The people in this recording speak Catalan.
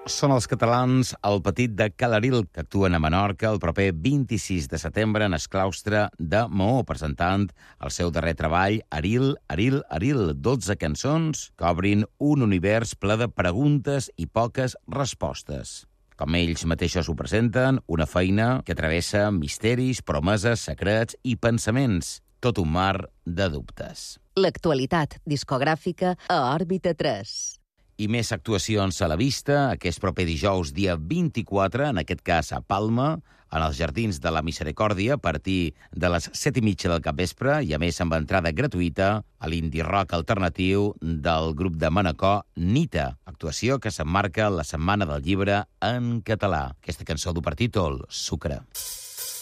Són els catalans El Petit de Calaril, que actuen a Menorca el proper 26 de setembre en el claustre de Maó, presentant el seu darrer treball, Aril, Aril, Aril, 12 cançons que obrin un univers ple de preguntes i poques respostes. Com ells mateixos ho presenten, una feina que travessa misteris, promeses, secrets i pensaments. Tot un mar de dubtes. L'actualitat discogràfica a Òrbita 3. I més actuacions a la vista, aquest proper dijous, dia 24, en aquest cas a Palma, en els Jardins de la Misericòrdia, a partir de les 7:30 del capvespre, i a més amb entrada gratuïta a l'indie rock alternatiu del grup de Manacor, Nita, actuació que s'emmarca la Setmana del Llibre en català. Aquesta cançó du per títol Sucre.